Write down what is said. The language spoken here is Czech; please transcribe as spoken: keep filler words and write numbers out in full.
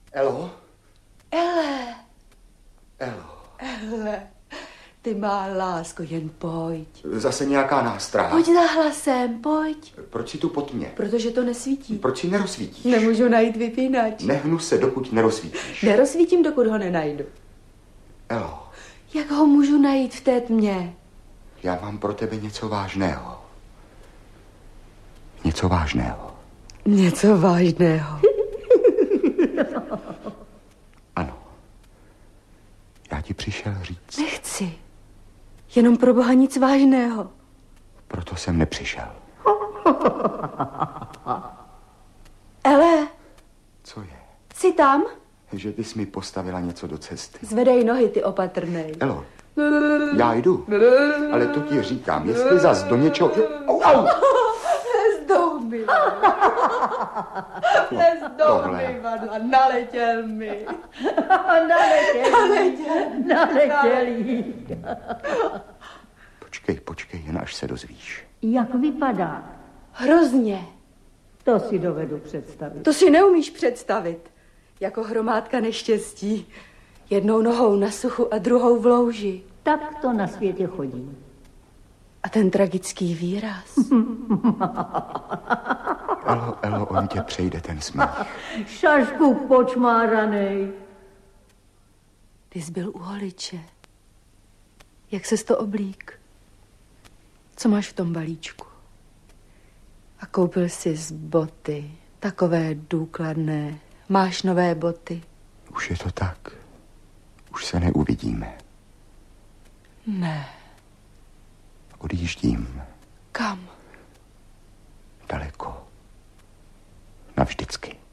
Elo? Ele. Elo. Ele. Ty má lásko, jen pojď. Zase nějaká nástraha. Pojď za hlasem, pojď. Proč si tu pod mě? Protože to nesvítí. Proč si nerozsvítíš? Nemůžu najít vypínač. Nehnu se, dokud nerozsvítíš. Nerozsvítím, dokud ho nenajdu. Elo. Jak ho můžu najít v té tmě? Já mám pro tebe něco vážného. Něco vážného. Něco vážného. Ano. Já ti přišel říct. Nechci. Jenom pro boha nic vážného. Proto jsem nepřišel. Ele. Co je? Jsi tam? Že ty jsi mi postavila něco do cesty. Zvedej nohy, ty opatrnej. Elo, já jdu, ale to ti říkám, jestli zas do něčeho... Au, au! Lezdou mi. Lezdou mi, vadla, naletěl mi. Naletěl. Naletěl. Naletěl. Počkej, počkej, jen až se dozvíš. Jak vypadá? Hrozně. To si dovedu představit. To si neumíš představit. Jako hromádka neštěstí. Jednou nohou na suchu a druhou v louži. Tak to na světě chodí. A ten tragický výraz. Elo, Elo, on tě přejde ten smích. Šašku počmáranej. Ty jsi byl u holiče. Jak ses to oblík? Co máš v tom balíčku? A koupil jsi z boty. Takové důkladné. Máš nové boty? Už je to tak. Už se neuvidíme. Ne. Odjíždím. Kam? Daleko. Navždycky.